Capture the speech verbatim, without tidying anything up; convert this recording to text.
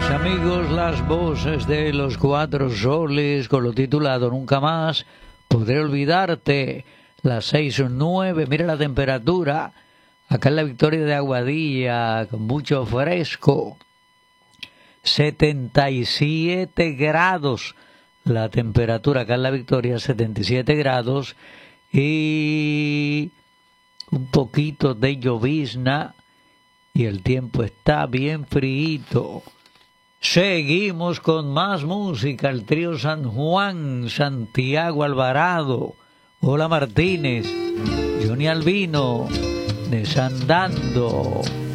Amigos, las voces de los Cuatro Soles con lo titulado Nunca Más Podré Olvidarte. Las seis o nueve, mira la temperatura acá en la Victoria de Aguadilla con mucho fresco, setenta y siete grados la temperatura acá en la Victoria, setenta y siete grados, y un poquito de llovizna y el tiempo está bien frío. Seguimos con más música, el trío San Juan, Santiago Alvarado, Hola Martínez, Johnny Albino, Desandando.